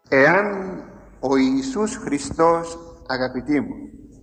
Εάν ο Ιησούς Χριστός, αγαπητοί μου,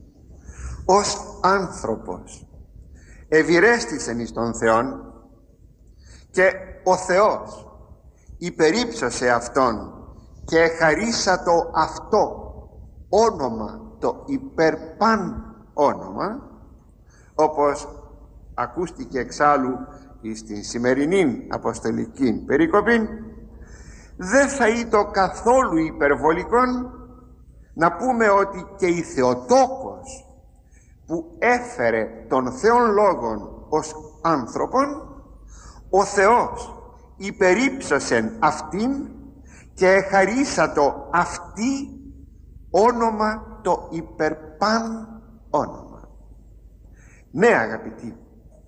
ως άνθρωπος ευηρέστησεν εις τον Θεόν και ο Θεός υπερύψωσε Αυτόν και εχαρίσατο αυτό όνομα, το υπερπαν όνομα, όπως ακούστηκε εξάλλου στην σημερινή αποστολική περίκοπη, δεν θα ήταν καθόλου υπερβολικόν να πούμε ότι και η Θεοτόκος που έφερε τον Θεόν Λόγον ως άνθρωπον, ο Θεός υπερύψωσεν αυτήν και εχαρίσατο αυτή όνομα, το υπερπαν όνομα. Ναι, αγαπητοί,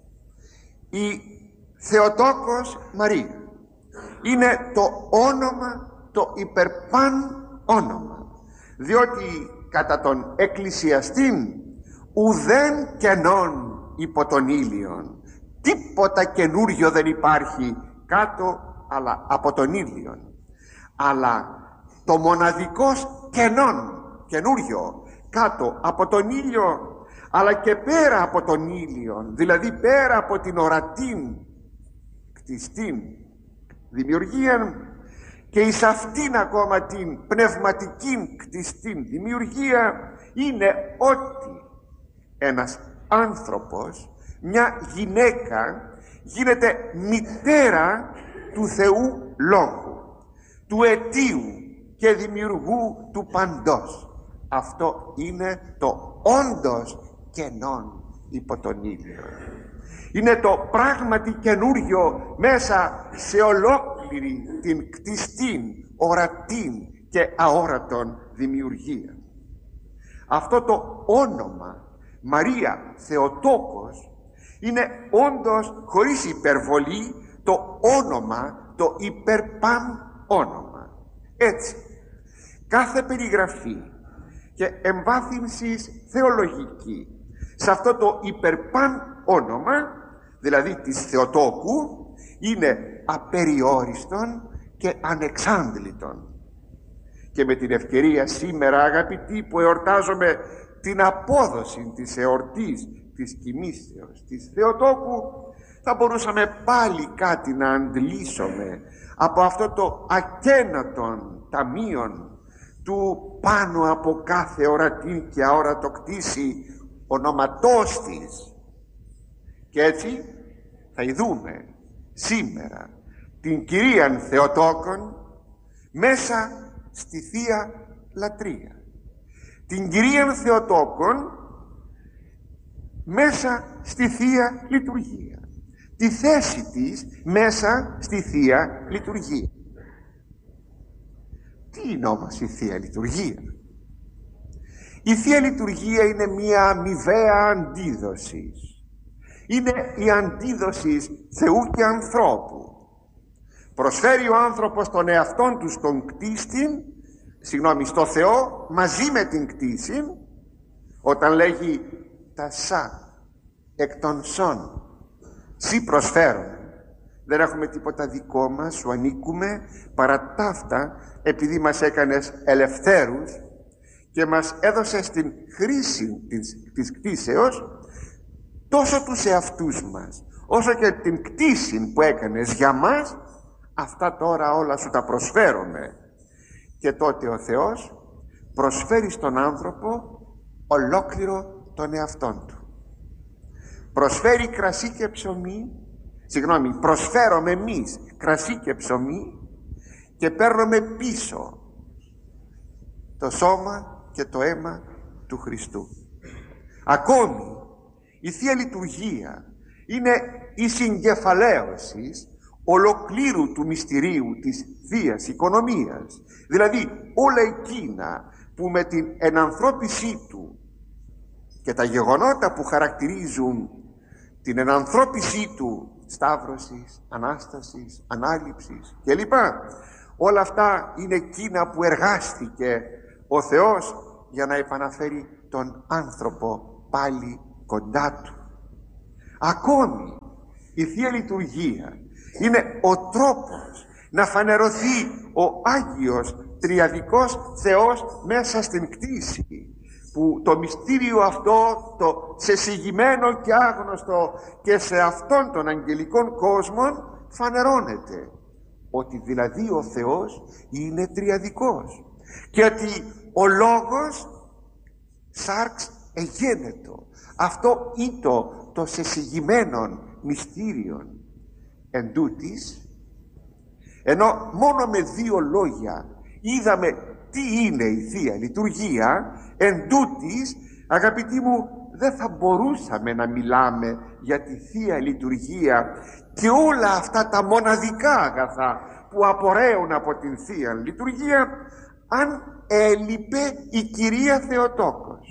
η Θεοτόκος Μαρία είναι το όνομα, το υπερπαν όνομα, διότι κατά τον εκκλησιαστήν ουδέν κενών υπό τον ήλιον, τίποτα καινούριο δεν υπάρχει κάτω αλλά από τον ήλιον, αλλά το μοναδικός καινούριο κάτω από τον ήλιο, αλλά και πέρα από τον ήλιο, δηλαδή πέρα από την ορατήν κτιστήν δημιουργία και εις αυτήν ακόμα την πνευματική κτιστήν δημιουργία, είναι ότι ένας άνθρωπος, μια γυναίκα, γίνεται μητέρα του Θεού Λόγου, του αιτίου και δημιουργού του παντός. Αυτό είναι το όντως κενόν υπό τον ήλιο. Είναι το πράγματι καινούριο μέσα σε ολόκληρη την κτιστήν, ορατήν και αόρατον δημιουργία. Αυτό το όνομα Μαρία Θεοτόκος είναι όντως, χωρίς υπερβολή, το όνομα, το υπερπαν όνομα. Έτσι, κάθε περιγραφή και εμβάθυνσης θεολογική σε αυτό το υπερπαν όνομα, δηλαδή της Θεοτόκου, είναι απεριόριστον και ανεξάντλητον. Και με την ευκαιρία σήμερα, αγαπητοί, που εορτάζουμε την απόδοση της εορτής της κοιμήσεως της Θεοτόκου, θα μπορούσαμε πάλι κάτι να αντλήσουμε από αυτό το ακένατον ταμείον του πάνω από κάθε ορατή και αόρατο κτήσι ονόματός της. Και έτσι θα ειδούμε σήμερα την Κυρίαν Θεοτόκον μέσα στη Θεία Λατρεία, την Κυρίαν Θεοτόκον μέσα στη Θεία Λειτουργία, τη θέση της μέσα στη Θεία Λειτουργία. Τι είναι όμως η Θεία Λειτουργία? Η Θεία Λειτουργία είναι μια αμοιβαία αντίδοση. Είναι η αντίδοση Θεού και ανθρώπου. Προσφέρει ο άνθρωπος τον εαυτόν του στον κτίστην, στο Θεό, μαζί με την κτήση, όταν λέγει τα σα εκ των σών σύ προσφέρουμε. Δεν έχουμε τίποτα δικό μας, σου ανήκουμε, παρά ταύτα επειδή μας έκανες ελευθέρους και μας έδωσε στην χρήση της κτήσεως τόσο τους εαυτούς μας όσο και την κτήση που έκανες για μας, αυτά τώρα όλα σου τα προσφέρουμε. Και τότε ο Θεός προσφέρει στον άνθρωπο ολόκληρο τον εαυτόν του. Προσφέρει κρασί και ψωμί, προσφέρουμε εμείς κρασί και ψωμί και παίρνουμε πίσω το σώμα και το αίμα του Χριστού. Ακόμη η Θεία Λειτουργία είναι η συγκεφαλαίωση ολοκλήρου του μυστηρίου της Θείας Οικονομίας, δηλαδή όλα εκείνα που με την ενανθρώπισή του και τα γεγονότα που χαρακτηρίζουν την ενανθρώπισή του, σταύρωσης, Ανάστασης, Ανάληψης κλπ. Όλα αυτά είναι εκείνα που εργάστηκε ο Θεός για να επαναφέρει τον άνθρωπο πάλι κοντά του. Ακόμη η Θεία Λειτουργία είναι ο τρόπος να φανερωθεί ο Άγιος τριαδικός Θεός μέσα στην κτήση, που το μυστήριο αυτό, το σεσυγημένο και άγνωστο και σε αυτόν των αγγελικών κόσμων, φανερώνεται ότι δηλαδή ο Θεός είναι τριαδικός και ότι ο Λόγος σάρξ εγένετο. Αυτό ήτο το σεσυγημένον μυστήριον. Εν τούτης, ενώ μόνο με δύο λόγια είδαμε τι είναι η Θεία Λειτουργία, εν τούτης, αγαπητοί μου, δεν θα μπορούσαμε να μιλάμε για τη Θεία Λειτουργία και όλα αυτά τα μοναδικά αγαθά που απορρέουν από την Θεία Λειτουργία, αν έλειπε η Κυρία Θεοτόκος.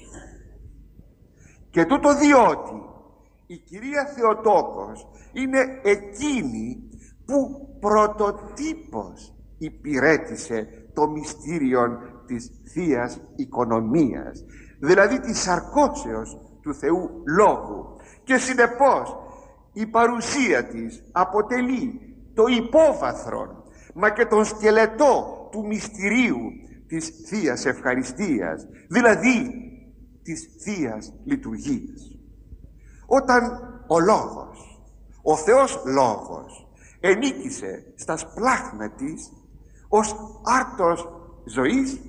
Και τούτο διότι η Κυρία Θεοτόκος είναι εκείνη που πρωτοτύπως υπηρέτησε το μυστήριο της Θείας Οικονομίας, δηλαδή της σαρκώσεως του Θεού Λόγου, και συνεπώς η παρουσία της αποτελεί το υπόβαθρο μα και τον σκελετό του μυστηρίου της Θείας Ευχαριστίας, δηλαδή της Θείας Λειτουργίας. Όταν ο Λόγος, ο Θεός Λόγος, ενίκησε στα σπλάχνα της ως άρτος ζωής,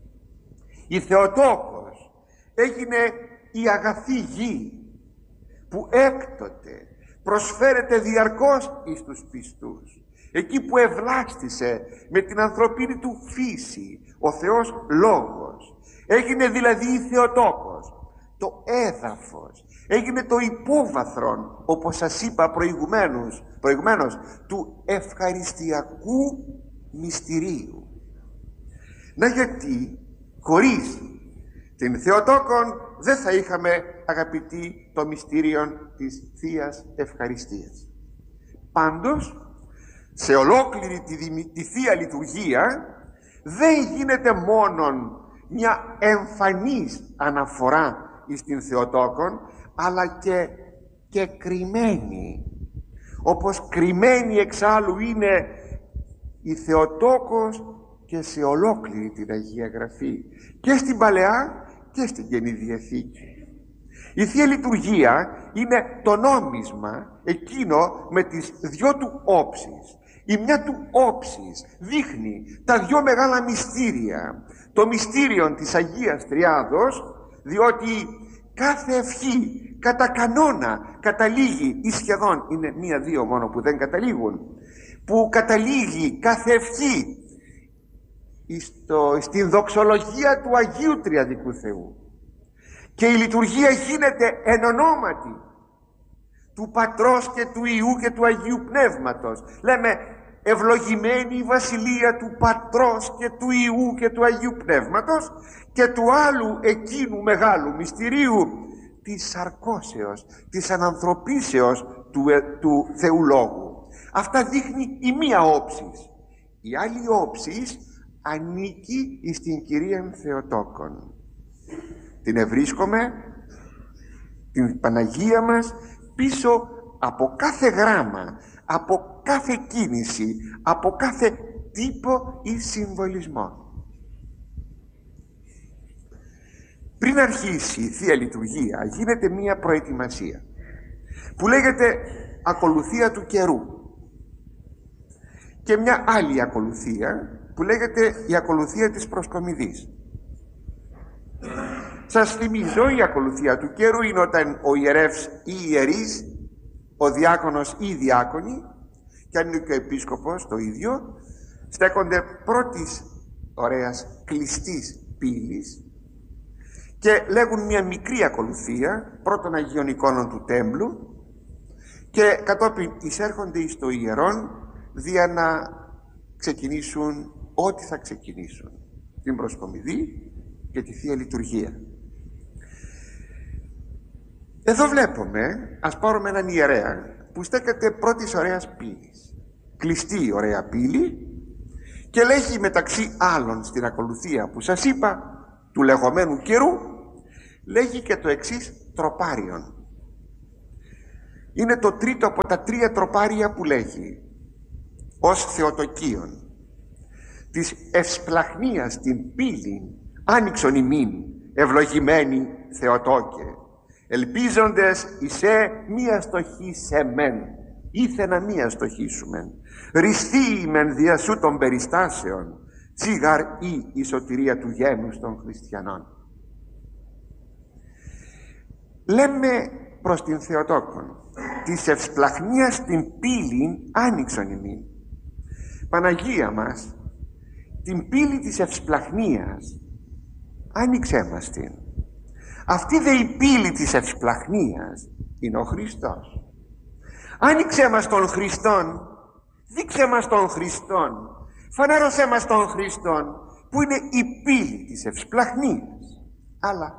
η Θεοτόκος έγινε η αγαθή γη που έκτοτε προσφέρεται διαρκώς εις τους πιστούς, εκεί που ευλάστησε με την ανθρωπίνη του φύση ο Θεός Λόγος. Έγινε δηλαδή η Θεοτόκος το έδαφος, έγινε το υπόβαθρον, όπως σας είπα προηγουμένως, του ευχαριστιακού μυστηρίου. Να γιατί χωρίς την Θεοτόκον δεν θα είχαμε, αγαπητοί, το μυστήριο της Θείας Ευχαριστίας. Πάντως, σε ολόκληρη τη Θεία Λειτουργία δεν γίνεται μόνον μια εμφανής αναφορά στην Θεοτόκον, αλλά και κρυμμένη, όπως κρυμμένη εξάλλου είναι η Θεοτόκος και σε ολόκληρη την Αγία Γραφή, και στην Παλαιά και στην Καινή Διαθήκη. Η Θεία Λειτουργία είναι το νόμισμα εκείνο με τις δυο του όψεις. Η μια του όψης δείχνει τα δυο μεγάλα μυστήρια, το μυστήριο της Αγίας Τριάδος, διότι κάθε ευχή κατά κανόνα καταλήγει, ή σχεδόν είναι μία-δύο μόνο που δεν καταλήγουν, που καταλήγει κάθε ευχή στην δοξολογία του Αγίου Τριαδικού Θεού, και η λειτουργία γίνεται εν ονόματι του Πατρός και του Υιού και του Αγίου Πνεύματος. Λέμε ευλογημένη η βασιλεία του Πατρός και του Υιού και του Αγίου Πνεύματος, και του άλλου εκείνου μεγάλου μυστηρίου της σαρκώσεως, της ανανθρωπίσεως του Θεού Λόγου. Αυτά δείχνει η μία όψης. Η άλλη όψης ανήκει στην Κυρία Θεοτόκον. Την ευρίσκομαι, την Παναγία μας, πίσω από κάθε γράμμα, από κάθε κίνηση, από κάθε τύπο ή συμβολισμό. Πριν αρχίσει η Θεία Λειτουργία γίνεται μία προετοιμασία που λέγεται ακολουθία του καιρού, και μια άλλη ακολουθία που λέγεται η ακολουθία της προσκομιδής. Σας θυμίζω, η ακολουθία του καιρού είναι όταν ο ιερεύς ή ιερής, ο διάκονος ή η διάκονη, και αν είναι και ο επίσκοπος το ίδιο, στέκονται πρώτης ωραίας κλειστής πύλης και λέγουν μια μικρή ακολουθία πρώτων Αγίων Εικόνων του Τέμπλου, και κατόπιν εισέρχονται εις το ιερόν δια να ξεκινήσουν ό,τι θα ξεκινήσουν, την προσκομιδή και τη Θεία Λειτουργία. Εδώ βλέπουμε, ας πάρουμε έναν ιερέα που στέκεται πρώτης ωραίας πύλης, κλειστή ωραία πύλη, και λέγει μεταξύ άλλων στην ακολουθία που σας είπα του λεγόμενου καιρού, λέγει και το εξής τροπάριον. Είναι το τρίτο από τα τρία τροπάρια που λέγει ως Θεοτοκίον. της ευσπλαχνίας την πύλην άνοιξον ημίν, ευλογημένοι Θεοτόκε, ελπίζοντες εισέ μία στοχή σε μεν, ήθε να μία στοχίσουμεν, ριστεί μεν δια σου των περιστάσεων, τσίγαρ ή η σωτηρία του γένους των χριστιανών. Λέμε προς την Θεοτόκον, της ευσπλαχνίας την πύλην άνοιξον ημίν. Παναγία μας, την πύλη της ευσπλαχνίας άνοιξέ μας την. Αυτή δε η πύλη της ευσπλαχνίας είναι ο Χριστός. Άνοιξέ μας τον Χριστόν, δείξε μας τον Χριστόν, φανέρωσέ μας τον Χριστόν, που είναι η πύλη της ευσπλαχνίας. Αλλά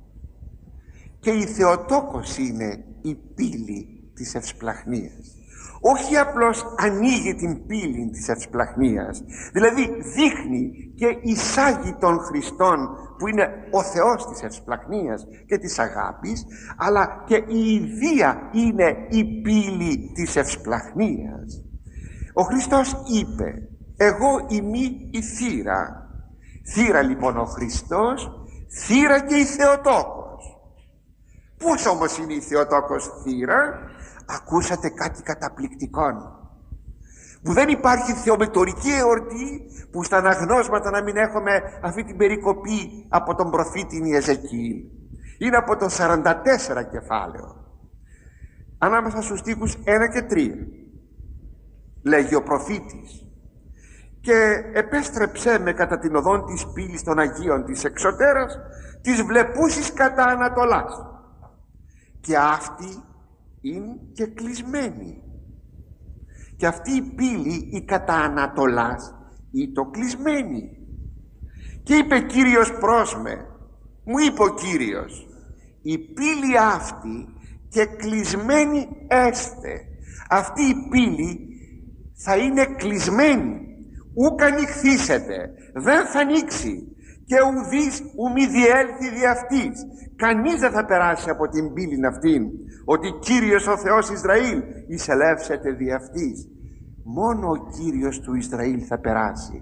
και η Θεοτόκος είναι η πύλη της ευσπλαχνίας. Όχι απλώς ανοίγει την πύλη της ευσπλαχνίας, δηλαδή δείχνει και εισάγει τον Χριστόν, που είναι ο Θεός της ευσπλαχνίας και της αγάπης, αλλά και η ιδία είναι η πύλη της ευσπλαχνίας. Ο Χριστός είπε, εγώ είμαι η θύρα. Θύρα λοιπόν ο Χριστός, θύρα και η Θεοτόκος. Πώς όμως είναι η Θεοτόκος θύρα? Ακούσατε κάτι καταπληκτικό, που δεν υπάρχει θεομετωρική εορτή που στα αναγνώσματα να μην έχουμε αυτή την περικοπή από τον προφήτη Ιεζεκίηλ. Είναι από το 44 κεφάλαιο, ανάμεσα στους στίχους 1 και 3. Λέγει ο προφήτης, και επέστρεψέ με κατά την οδόν της πύλης των Αγίων της εξωτέρας, της βλεπούσης κατά Ανατολάς, και αυτή είναι και κλεισμένη. Και αυτή η πύλη, η κατά Ανατολάς, είναι το κλεισμένη. Και είπε Κύριος προς με, μου είπε ο Κύριος, η πύλη αυτή και κλεισμένη έστε. Αυτή η πύλη θα είναι κλεισμένη, ούκ ανοιχθήσετε, δεν θα ανοίξει, και ουδείς ου μη διέλθει δι' αυτής. Κανείς δεν θα περάσει από την πύλην αυτήν, ότι Κύριος ο Θεός Ισραήλ εισελεύσεται δι' αυτής. Μόνο ο Κύριος του Ισραήλ θα περάσει.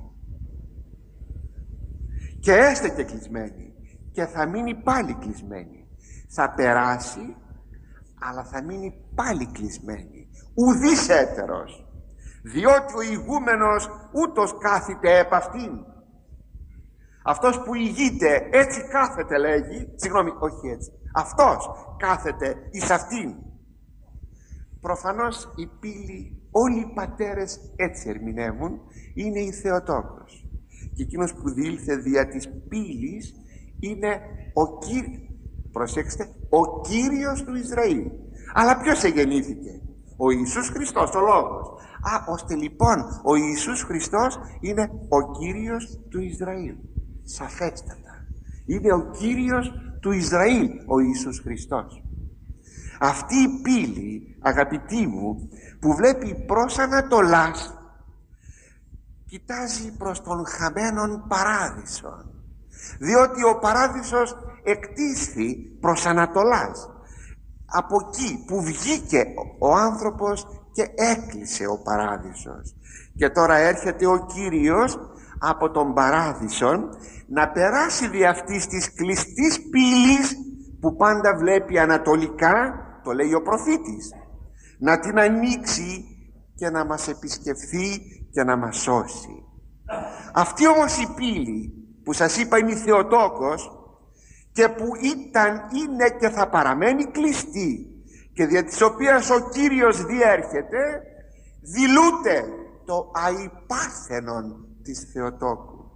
Και έστε και κλεισμένη, και θα μείνει πάλι κλεισμένη. Θα περάσει, αλλά θα μείνει πάλι κλεισμένη. Ουδής έτερος, διότι ο ηγούμενος ούτως κάθεται επ' αυτήν. Αυτός που ηγείται έτσι κάθεται, λέγει, συγγνώμη, όχι έτσι, αυτός κάθεται εις αυτήν. Προφανώς η πύλη, όλοι οι πατέρες έτσι ερμηνεύουν, είναι η Θεοτόκος. Και εκείνος που διήλθε δια της πύλης είναι ο Κύριος, προσέξτε, ο Κύριος του Ισραήλ. Αλλά ποιος εγεννήθηκε? Ο Ιησούς Χριστός, ο Λόγος. Ώστε λοιπόν ο Ιησούς Χριστός είναι ο Κύριος του Ισραήλ. Σαφέστατα. Είναι ο Κύριος του Ισραήλ ο Ιησούς Χριστός. Αυτή η πύλη, αγαπητοί μου, που βλέπει προς Ανατολάς, κοιτάζει προς τον χαμένον παράδεισο, διότι ο παράδεισος εκτίσθη προς Ανατολάς. Από εκεί που βγήκε ο άνθρωπος και έκλεισε ο παράδεισος, και τώρα έρχεται ο Κύριος από τον παράδεισο να περάσει δι' αυτής της κλειστής πύλης που πάντα βλέπει ανατολικά, το λέει ο προφήτης, να την ανοίξει και να μας επισκεφθεί και να μας σώσει. Αυτή όμως η πύλη που σας είπα είναι η Θεοτόκος, και που ήταν, είναι και θα παραμένει κλειστή, και δια της οποίας ο Κύριος διέρχεται, δηλούται το αϊπάρθενον της Θεοτόκου,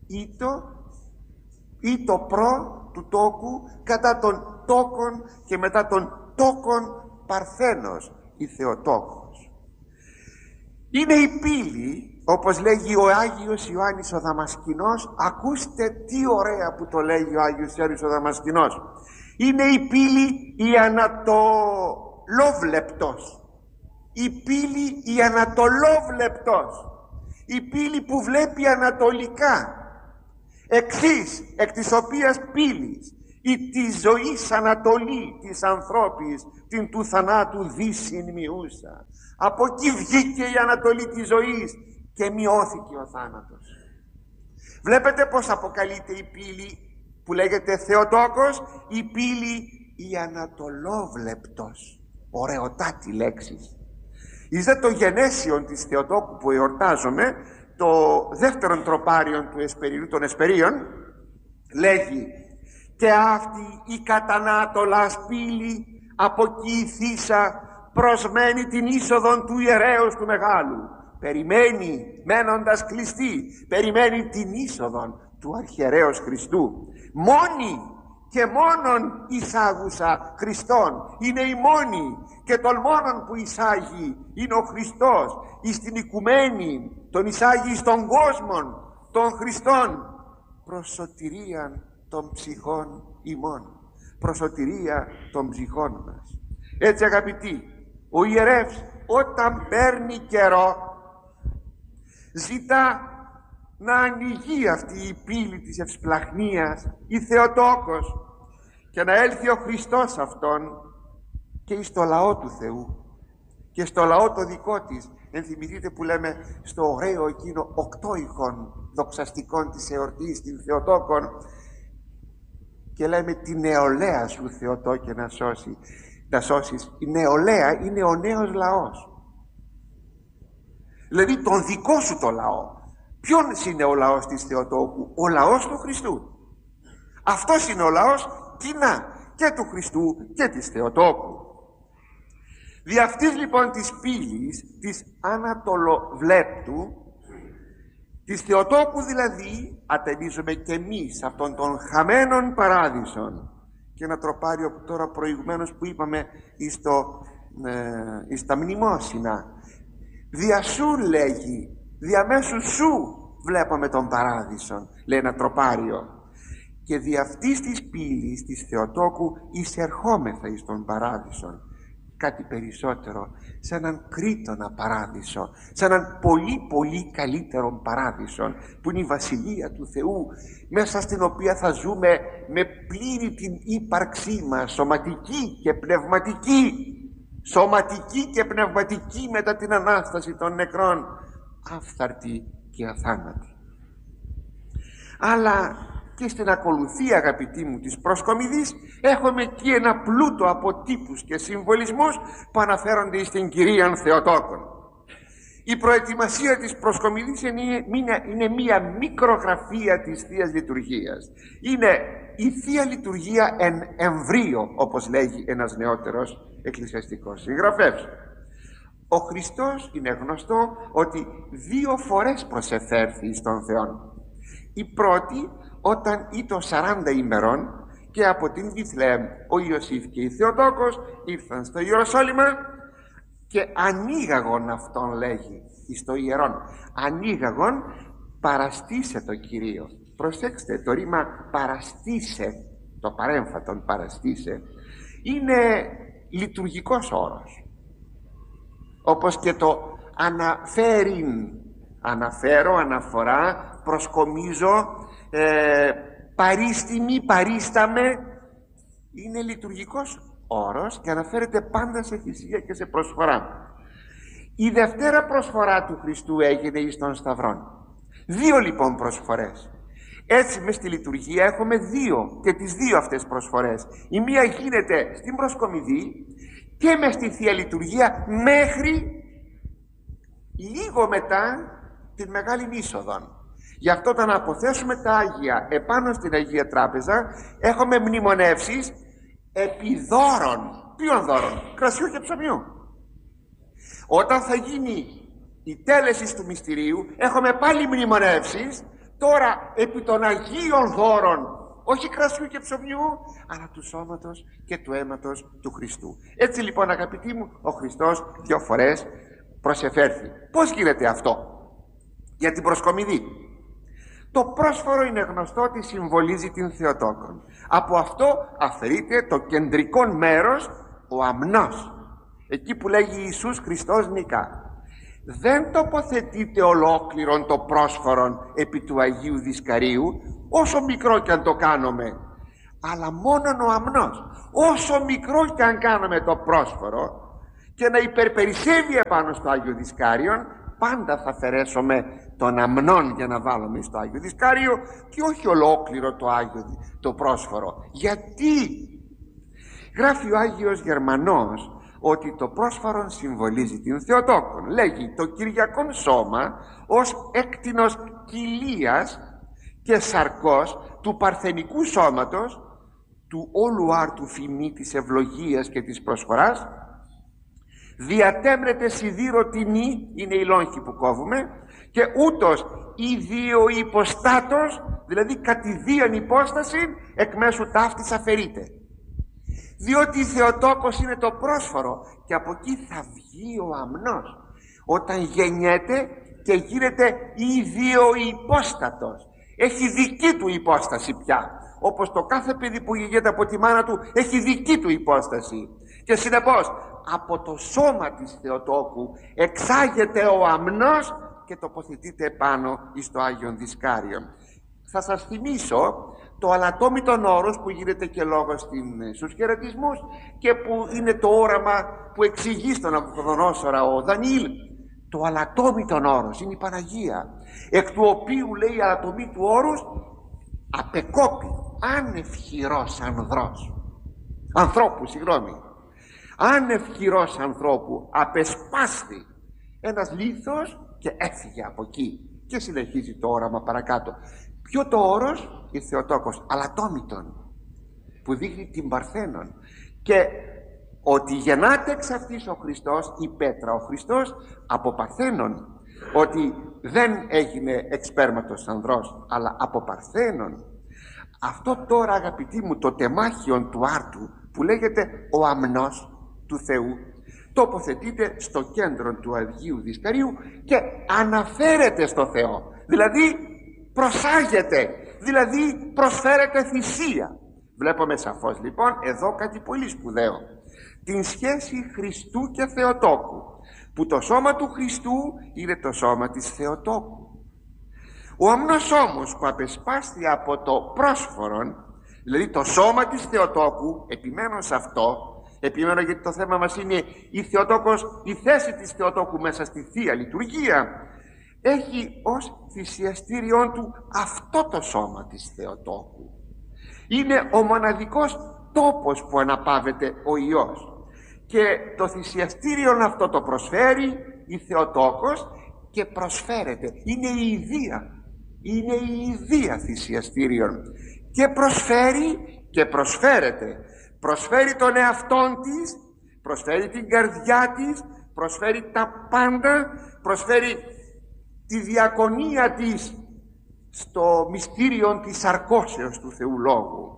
ή το προ του τόκου κατά των τόκων, και μετά των τόκων παρθένος η Θεοτόκος. Είναι η πύλη, όπως λέγει ο Άγιος Ιωάννης ο Δαμασκηνός. Ακούστε τι ωραία που το λέγει ο Άγιος Ιωάννης ο Δαμασκηνός. Είναι η πύλη η ανατολόβλεπτος, η πύλη η ανατολόβλεπτος, η πύλη που βλέπει ανατολικά, εξής εκ της οποίας πύλης η της ζωής ανατολή της ανθρώπης την του θανάτου δύσιν μειούσα. Από εκεί βγήκε η ανατολή της ζωής και μειώθηκε ο θάνατος. Βλέπετε πως αποκαλείται η πύλη που λέγεται Θεοτόκος, η πύλη η Ανατολόβλεπτος. Ωραιοτάτη λέξη. Εις δε το γενέσιον της Θεοτόκου που εορτάζομαι, το δεύτερον τροπάριον του Εσπερινού των Εσπερίων, λέγει: «Και αυτή η κατανάτολας πύλη αποκοιηθήσα προσμένει την είσοδον του ιερέως του Μεγάλου». Περιμένει, μένοντας κλειστή, περιμένει την είσοδον του αρχιερέως Χριστού. Μόνη και μόνον εισάγουσα Χριστόν. Είναι η μόνη και τον μόνον που εισάγει είναι ο Χριστός. Εις την οικουμένη τον εισάγει στον κόσμο των Χριστών, προς σωτηρίαν των ψυχών ημών, προς σωτηρία των ψυχών μας. Έτσι, αγαπητοί, ο ιερεύς όταν παίρνει καιρό ζητά να ανοιγεί αυτή η πύλη της ευσπλαχνίας, η Θεοτόκος, και να έλθει ο Χριστός αυτόν και εις το λαό του Θεού και στο λαό το δικό της. Ενθυμηθείτε που λέμε στο ωραίο εκείνο οκτώηχον δοξαστικών της εορτής, την Θεοτόκον, και λέμε τη νεολαία σου Θεοτόκε να σώσεις. Η νεολαία είναι ο νέος λαός, δηλαδή τον δικό σου το λαό. Ποιος είναι ο λαός της Θεοτόκου? Ο λαός του Χριστού. Αυτός είναι ο λαός κοινά και του Χριστού και της Θεοτόκου. Δι' αυτής λοιπόν της πύλης της Ανατολοβλέπτου, της Θεοτόκου δηλαδή, ατενίζουμε και εμείς αυτόν τον χαμένον παράδεισον. Και ένα τροπάριο τώρα προηγουμένως που είπαμε εις τα μνημόσυνα, δια σου λέγει, διαμέσου σου βλέπαμε τον παράδεισον, λέει ένα τροπάριο, και δι' αυτής της πύλης της Θεοτόκου εισερχόμεθα εις τον παράδεισον. Κάτι περισσότερο, σε έναν κρήτονα παράδεισο, σε έναν πολύ πολύ καλύτερον παράδεισο, που είναι η Βασιλεία του Θεού, μέσα στην οποία θα ζούμε με πλήρη την ύπαρξή μας, σωματική και πνευματική, σωματική και πνευματική, μετά την Ανάσταση των νεκρών, άφθαρτη και αθάνατη. Αλλά και στην ακολουθία, αγαπητοί μου, της προσκομιδής έχουμε και ένα πλούτο από τύπους και συμβολισμούς που αναφέρονται στην Κυρίαν Θεοτόκον. Η προετοιμασία της προσκομιδής είναι μία μικρογραφία της Θείας Λειτουργίας. Είναι η Θεία Λειτουργία εν εμβρίο, όπως λέγει ένας νεότερος εκκλησιαστικός συγγραφέας. Ο Χριστός είναι γνωστό ότι 2 φορές προσεφέρθη στον Θεό. Η πρώτη όταν ήταν 40 ημερών και από την Βιθλεέμ ο Ιωσήφ και η Θεοτόκος ήρθαν στο Ιεροσόλυμα και ανοίγαγον αυτόν, λέγει εις το ιερόν, ανοίγαγον παραστήσε το Κυρίο. Προσέξτε, το ρήμα παραστήσε, το παρέμφατον παραστήσε, είναι λειτουργικός όρος, όπως και το αναφέρειν, αναφέρω, αναφορά, προσκομίζω, παρίστημη, παρίσταμε, είναι λειτουργικός όρος και αναφέρεται πάντα σε θυσία και σε προσφορά. Η δευτέρα προσφορά του Χριστού έγινε εις των Σταυρών. 2 λοιπόν προσφορές. Έτσι μες στη λειτουργία έχουμε 2 και τις 2 αυτές προσφορές. Η μία γίνεται στην προσκομιδή και μες στη Θεία Λειτουργία μέχρι λίγο μετά την Μεγάλη Είσοδον. Γι' αυτό όταν αποθέσουμε τα Άγια επάνω στην Αγία Τράπεζα έχουμε μνημονεύσεις επί δώρων. Ποιων δώρων? Κρασιού και ψωμιού. Όταν θα γίνει η τέλεση του μυστηρίου έχουμε πάλι μνημονεύσεις, τώρα επί των Αγίων δώρων, όχι κρασιού και ψωμιού, αλλά του σώματος και του αίματος του Χριστού. Έτσι λοιπόν, αγαπητοί μου, ο Χριστός 2 φορές προσεφέρθη. Πώς γίνεται αυτό? Για την προσκομιδή. Το πρόσφορο είναι γνωστό ότι συμβολίζει την Θεοτόκον. Από αυτό αφαιρείται το κεντρικό μέρος, ο αμνός, εκεί που λέγει Ιησούς Χριστός νικά. Δεν τοποθετείται ολόκληρον το πρόσφορον επί του Αγίου Δισκαρίου, όσο μικρό και αν το κάνουμε, αλλά μόνον ο αμνός. Όσο μικρό και αν κάνουμε το πρόσφορο και να υπερπερισέβει επάνω στο Άγιο Δισκάριον, πάντα θα αφαιρέσουμε τον αμνόν για να βάλουμε στο Άγιο Δισκάριο και όχι ολόκληρο το πρόσφορο. Γιατί? Γράφει ο Άγιος Γερμανός ότι το πρόσφορο συμβολίζει την Θεοτόκον. Λέγει το Κυριακόν σώμα ως έκτινος κοιλίας και σαρκός του παρθενικού σώματος, του όλου άρτου φημί της ευλογίας και της προσφοράς, διατέμνεται σιδήρωτινή, είναι η λόγχη που κόβουμε, και ούτως ίδιο υποστάτος, δηλαδή κατηδίαν υπόσταση, εκ μέσου ταύτης αφαιρείται. Διότι η Θεοτόκος είναι το πρόσφορο και από εκεί θα βγει ο αμνός όταν γεννιέται και γίνεται ίδιο υπόστατος. Έχει δική του υπόσταση πια, όπως το κάθε παιδί που γεννιέται από τη μάνα του έχει δική του υπόσταση. Και συνεπώς από το σώμα της Θεοτόκου εξάγεται ο αμνός και τοποθετείται πάνω στο Άγιον Δισκάριο. Θα σας θυμίσω το αλατόμητον όρος που γίνεται και λόγος στους χαιρετισμούς και που είναι το όραμα που εξηγεί στον Ναβουκοδονόσορα ο Δανιήλ. Το αλατόμητον όρος είναι η Παναγία, εκ του οποίου, λέει, η αλατομή του όρους απεκόπη άνευ χειρός άνευ χειρός ανθρώπου απεσπάστη ένας λίθος και έφυγε από εκεί. Και συνεχίζει το όραμα παρακάτω. Ποιο το όρος? Η Θεοτόκος αλατόμητον, που δείχνει την Παρθένον, και ότι γεννάται εξ αυτής ο Χριστός, η πέτρα ο Χριστός, από Παρθένον, ότι δεν έγινε εξ σπέρματος ανδρός αλλά από Παρθένον. Αυτό τώρα, αγαπητοί μου, το τεμάχιον του άρτου που λέγεται ο αμνός του Θεού, τοποθετείται στο κέντρο του Αγίου Δισκαρίου και αναφέρεται στο Θεό, δηλαδή προσάγεται, δηλαδή προσφέρεται θυσία. Βλέπουμε σαφώς λοιπόν εδώ κάτι πολύ σπουδαίο, την σχέση Χριστού και Θεοτόκου, που το σώμα του Χριστού είναι το σώμα της Θεοτόκου. Ο αμνός όμως που απεσπάστη από το πρόσφορον, δηλαδή το σώμα της Θεοτόκου, επιμένω σε αυτό, επιμένω γιατί το θέμα μας είναι η Θεοτόκος, η θέση της Θεοτόκου μέσα στη Θεία Λειτουργία, έχει ως θυσιαστήριον του αυτό το σώμα της Θεοτόκου. Είναι ο μοναδικός τόπος που αναπαύεται ο Υιός και το θυσιαστήριον αυτό το προσφέρει η Θεοτόκος και προσφέρεται. Είναι η ιδία θυσιαστήριον και προσφέρει και προσφέρεται. Προσφέρει τον εαυτόν της, προσφέρει την καρδιά της, προσφέρει τα πάντα, προσφέρει τη διακονία της στο μυστήριο της σαρκώσεως του Θεού Λόγου.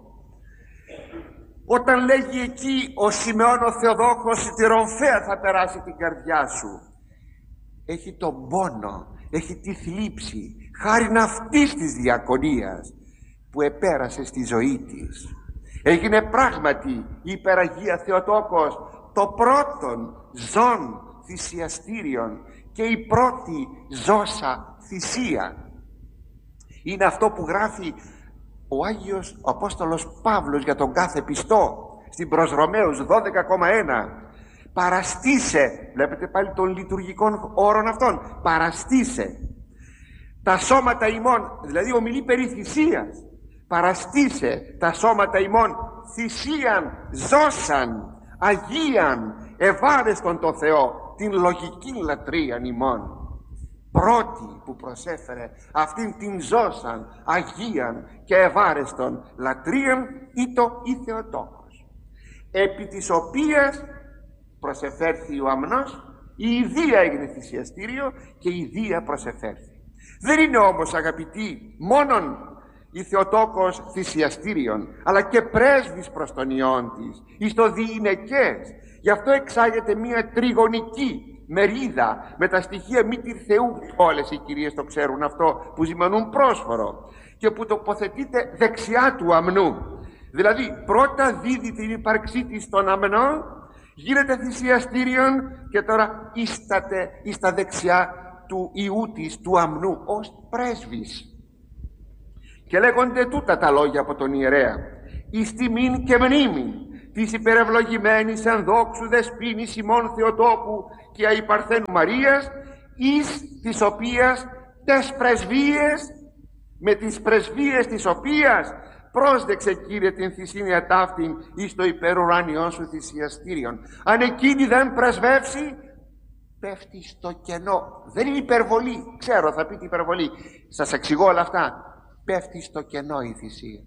Όταν λέγει εκεί ο Σιμεών ο Θεοδόκος, τη ρομφαία θα περάσει την καρδιά σου, έχει τον πόνο, έχει τη θλίψη, χάριν αυτής της διακονίας που επέρασε στη ζωή της. Έγινε πράγματι η υπεραγία Θεοτόκος το πρώτον ζών θυσιαστήριον και η πρώτη ζώσα θυσία. Είναι αυτό που γράφει ο Άγιος ο Απόστολος Παύλος για τον κάθε πιστό στην προς Ρωμαίους 12,1. Παραστήσε, βλέπετε πάλι των λειτουργικών όρων αυτών, παραστήσε τα σώματα ημών, δηλαδή ομιλεί περί θυσίας, παραστήσε τα σώματα ημών θυσίαν, ζώσαν, αγίαν, ευάρεστον το Θεό, την λογική λατρείαν ημών. Πρώτη που προσέφερε αυτήν την ζώσαν, αγίαν και ευάρεστον λατρείαν ήτο η Θεοτόκος, επί της οποίας προσεφέρθη ο αμνός, η ιδία έγινε θυσιαστήριο και η ιδία προσεφέρθη. Δεν είναι όμως, αγαπητοί, μόνον η Θεοτόκος θυσιαστήριον, αλλά και πρέσβης προς τον Υιόν της, εις το διηνεκές. Γι' αυτό εξάγεται μια τριγωνική μερίδα με τα στοιχεία μήτηρ Θεού. Όλες οι κυρίες το ξέρουν αυτό, που ζυμανούν πρόσφορο και που τοποθετείται δεξιά του αμνού. Δηλαδή πρώτα δίδει την ύπαρξή της στον αμνό, γίνεται θυσιαστήριον και τώρα ίσταται εις τα δεξιά του Ιού της, του αμνού, ως πρέσβης. Και λέγονται τούτα τα λόγια από τον ιερέα: εις τιμήν και μνήμην της υπερευλογημένης ενδόξου δεσποίνης ημών Θεοτόκου και αϊπαρθένου Μαρίας, εις της οποίας τες πρεσβείες, με τις πρεσβείες της οποίας πρόσδεξε, Κύριε, την θυσία ταύτην εις το υπερουράνιον σου θυσιαστήριον. Αν εκείνη δεν πρεσβεύσει, πέφτει στο κενό. Δεν είναι υπερβολή, ξέρω, θα πείτε υπερβολή, σας εξηγώ όλα αυτά. Πέφτει στο κενό η θυσία.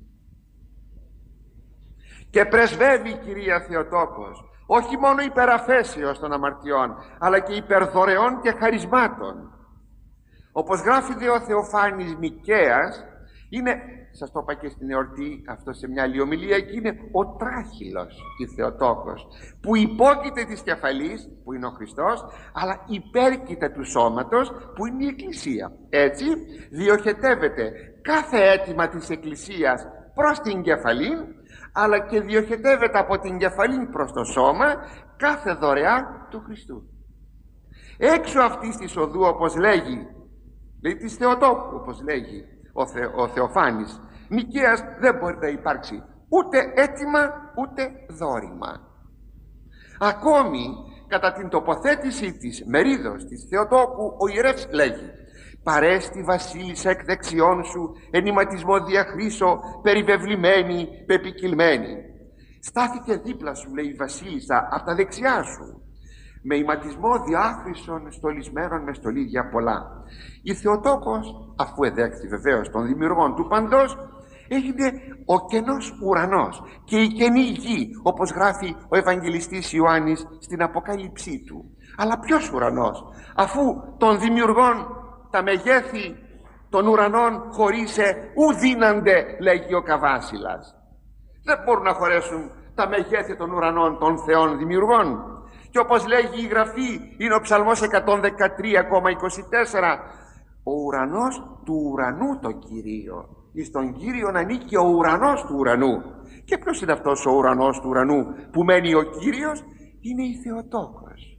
Και πρεσβεύει, Κυρία Θεοτόκος, όχι μόνο υπεραφέσεως των αμαρτιών, αλλά και υπερδωρεών και χαρισμάτων. Όπως γράφει δε ο Θεοφάνης Μικαίας, είναι, σας το είπα και στην εορτή αυτό σε μια άλλη ομιλία, και είναι ο τράχυλος η Θεοτόκος, που υπόκειται της κεφαλής, που είναι ο Χριστός, αλλά υπέρκειται του σώματος, που είναι η Εκκλησία. Έτσι διοχετεύεται κάθε αίτημα της Εκκλησίας προς την κεφαλή, αλλά και διοχετεύεται από την κεφαλή προς το σώμα κάθε δωρεά του Χριστού. Έξω αυτής της οδού, όπως λέγει της Θεοτόκου, όπως λέγει ο Θεοφάνης Μικαίας, δεν μπορεί να υπάρξει ούτε αίτημα ούτε δώρημα. Ακόμη κατά την τοποθέτηση της μερίδος της Θεοτόκου, ο ιερεύς λέγει: «Παρέστη βασίλισσα εκ δεξιών σου, εν ηματισμό διαχρήσω, περιβεβλημένη, πεπικυλμένη». Στάθηκε δίπλα σου, λέει η βασίλισσα, από τα δεξιά σου, με ηματισμό διάχρησων στολισμένων με στολίδια πολλά. Η Θεοτόκος, αφού εδέχθη βεβαίως των δημιουργών του παντός, έγινε ο κενός ουρανός και η κενή γη, όπως γράφει ο Ευαγγελιστής Ιωάννης στην Αποκάλυψή του. Αλλά ποιος ουρανός, αφού των δημιουργών τα μεγέθη των ουρανών χωρίσε ου δύνανται, λέγει ο Καβάσιλας. Δεν μπορούν να χωρέσουν τα μεγέθη των ουρανών των θεών δημιουργών. Και όπως λέγει η Γραφή, είναι ο Ψαλμός 113,24, ο ουρανός του ουρανού το Κυρίο, εις τον Κύριον ανήκει ο ουρανός του ουρανού. Και ποιος είναι αυτός ο ουρανός του ουρανού που μένει ο Κύριος? Είναι η Θεοτόκος.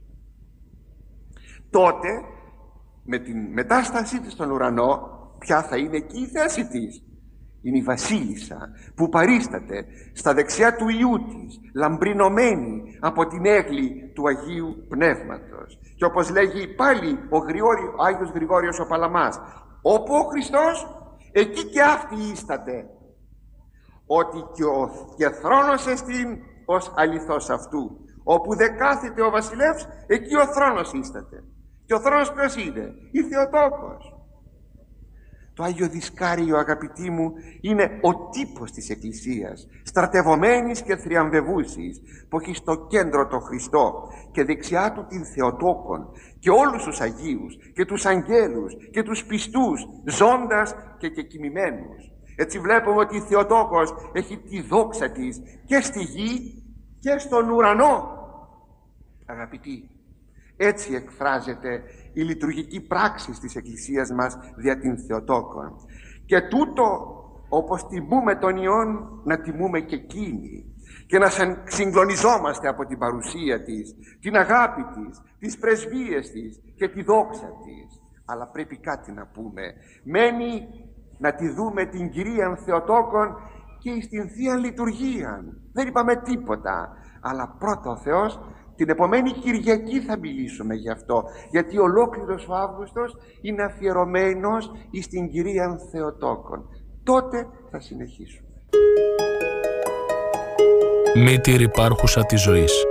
Τότε με την μετάστασή της στον ουρανό, ποια θα είναι εκεί η θέση της? Είναι η βασίλισσα που παρίσταται στα δεξιά του Υιού της, λαμπρινωμένη από την έγκλη του Αγίου Πνεύματος. Και όπως λέγει πάλι ο Άγιος Γρηγόριος ο Παλαμάς, όπου ο Χριστός, εκεί και αυτή ίσταται, ότι και θρόνος εστίν ως αληθώς αυτού. Όπου δε κάθεται ο βασιλεύς, εκεί ο θρόνος ίσταται. Και ο θρόνος ποιος είναι? Η Θεοτόκος. Το Άγιο Δισκάριο, αγαπητοί μου, είναι ο τύπος της Εκκλησίας, στρατευωμένης και θριαμβευούσης, που έχει στο κέντρο το Χριστό και δεξιά του την Θεοτόκον και όλους τους Αγίους και τους Αγγέλους και τους πιστούς, ζώντας και κεκοιμημένους. Έτσι βλέπουμε ότι η Θεοτόκος έχει τη δόξα της και στη γη και στον ουρανό. Αγαπητοί, έτσι εκφράζεται η λειτουργική πράξη της Εκκλησίας μας δια την Θεοτόκον. Και τούτο, όπως τιμούμε τον Υιόν, να τιμούμε και εκείνη και να συγκλονιζόμαστε από την παρουσία της, την αγάπη της, τις πρεσβείες της και τη δόξα της. Αλλά πρέπει κάτι να πούμε. Μένει να τη δούμε την Κυρίαν Θεοτόκον και στην Θεία Λειτουργία. Δεν είπαμε τίποτα, αλλά πρώτα ο Θεός. Την επομένη Κυριακή θα μιλήσουμε γι' αυτό, γιατί ολόκληρος ο Αύγουστος είναι αφιερωμένος εις την Κυρίαν Θεοτόκον. Τότε θα συνεχίσουμε. Μήτηρ υπάρχουσα της ζωής.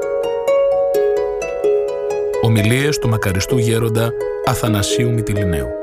Ομιλίες του μακαριστού γέροντα Αθανασίου Μυτιληναίου.